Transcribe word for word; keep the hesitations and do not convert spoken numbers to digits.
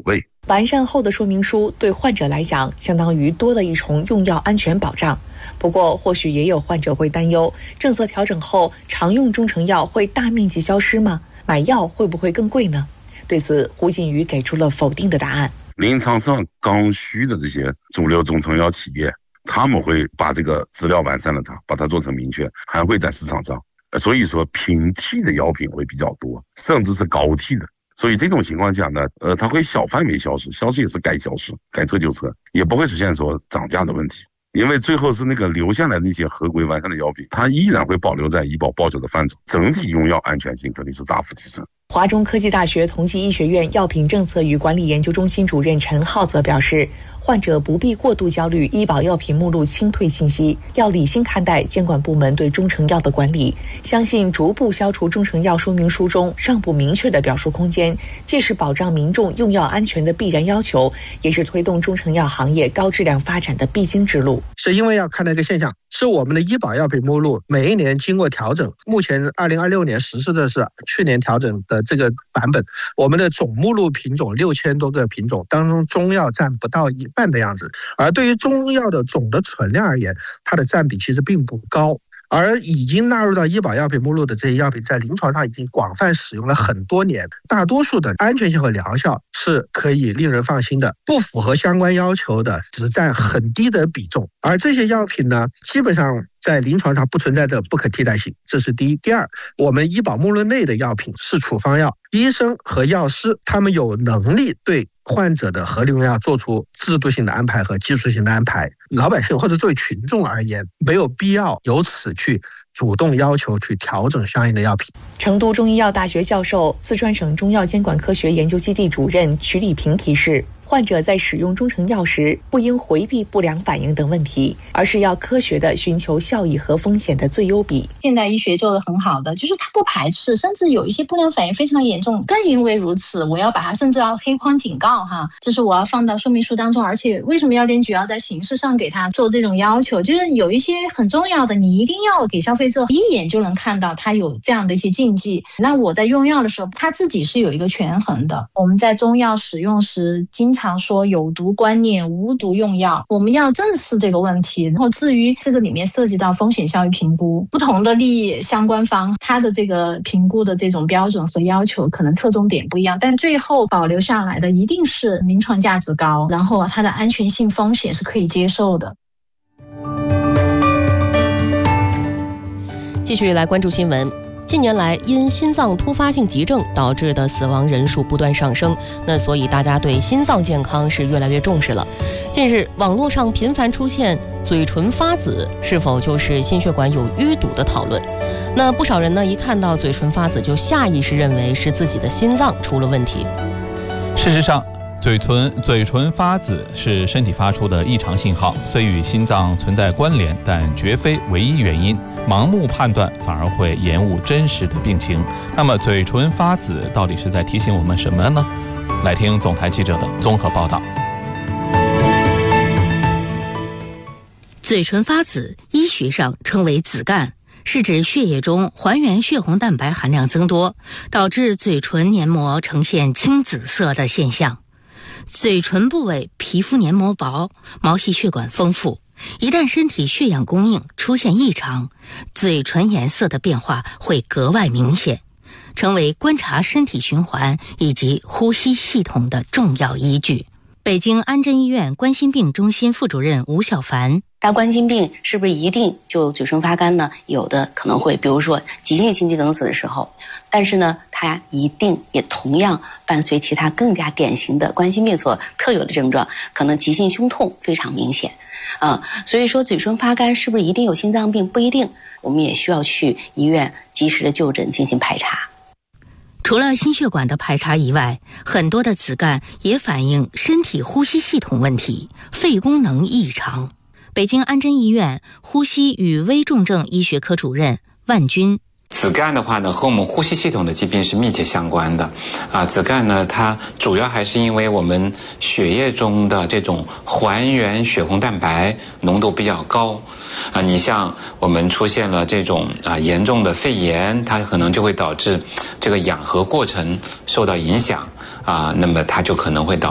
谓。 完善后的说明书对患者来讲，相当于多了一重用药安全保障。不过，或许也有患者会担忧，政策调整后，常用中成药会大面积消失吗？买药会不会更贵呢？对此，胡锦瑜给出了否定的答案。 临床上刚需的这些主流中成药企业，他们会把这个资料完善了它，把它做成明确，还会在市场上。所以说平替的药品会比较多，甚至是高替的。所以这种情况下呢，呃，它会小范围消失，消失也是该消失，该撤就撤，也不会出现说涨价的问题。因为最后是那个留下来的那些合规完善的药品，它依然会保留在医保报销的范畴，整体用药安全性肯定是大幅提升。 华中科技大学同济医学院药品政策与管理研究中心主任陈浩则表示，患者不必过度焦虑医保药品目录清退信息，要理性看待监管部门对中成药的管理，相信逐步消除中成药说明书中尚不明确的表述空间，既是保障民众用药安全的必然要求，也是推动中成药行业高质量发展的必经之路。 是因为要看到一个现象，是我们的医保药品目录每一年经过调整，目前二零二六年实施的是去年调整的这个版本，我们的总目录品种六千多个品种当中，中药占不到一半的样子，而对于中药的总的存量而言，它的占比其实并不高。而已经纳入到医保药品目录的这些药品，在临床上已经广泛使用了很多年，大多数的安全性和疗效是可以令人放心的，不符合相关要求的只占很低的比重。而这些药品呢，基本上在临床上不存在的不可替代性，这是第一。第二，我们医保目录内的药品是处方药，医生和药师他们有能力对患者的合理用药做出制度性的安排和技术性的安排，老百姓或者作为群众而言，没有必要由此去主动要求去调整相应的药品。 成都中医药大学教授、四川省中药监管科学研究基地主任曲礼平提示，患者在使用中成药时，不应回避不良反应等问题，而是要科学地寻求效益和风险的最优比。 现代医学做得很好的，就是它不排斥，甚至有一些不良反应非常严重，更因为如此，我要把它甚至要黑框警告哈，这是我要放到说明书当中。而且为什么药监局要在形式上给他做这种要求，就是有一些很重要的，你一定要给消费者一眼就能看到它有这样的一些禁忌。那我在用药的时候，他自己是有一个权衡的。我们在中药使用时经常说有毒观念，无毒用药，我们要正视这个问题。然后至于这个里面涉及到风险效益评估，不同的利益相关方他的这个评估的这种标准和要求可能侧重点不一样，但最后保留下来的一定是临床价值高，然后它的安全性风险是可以接受的。 继续来关注新闻。近年来，因心脏突发性急症导致的死亡人数不断上升，那所以大家对心脏健康是越来越重视了。近日，网络上频繁出现嘴唇发紫是否就是心血管有淤堵的讨论。那不少人呢，一看到嘴唇发紫就下意识认为是自己的心脏出了问题。 事实上，嘴唇嘴唇发紫是身体发出的异常信号，虽与心脏存在关联，但绝非唯一原因。盲目判断反而会延误真实的病情。那么，嘴唇发紫到底是在提醒我们什么呢？来听总台记者的综合报道。 嘴唇发紫，医学上称为紫疕，是指血液中还原血红蛋白含量增多，导致嘴唇黏膜呈现青紫色的现象。嘴唇部位皮肤黏膜薄，毛细血管丰富，一旦身体血氧供应出现异常，嘴唇颜色的变化会格外明显，成为观察身体循环以及呼吸系统的重要依据。北京安贞医院冠心病中心副主任吴小凡， 大冠心病是不是一定就嘴唇发干呢？有的可能会，比如说急性心肌梗死的时候，但是呢，它一定也同样伴随其他更加典型的冠心病所特有的症状，可能急性胸痛非常明显。啊、嗯，所以说嘴唇发干是不是一定有心脏病？不一定，我们也需要去医院及时的就诊进行排查。 除了心血管的排查以外，很多的紫疕也反映身体呼吸系统问题，肺功能异常。北京安贞医院呼吸与危重症医学科主任万军， 紫疕的话呢，和我们呼吸系统的疾病是密切相关的。啊，紫疕呢，它主要还是因为我们血液中的这种还原血红蛋白浓度比较高。啊，你像我们出现了这种啊严重的肺炎，它可能就会导致这个氧合过程受到影响啊，那么它就可能会导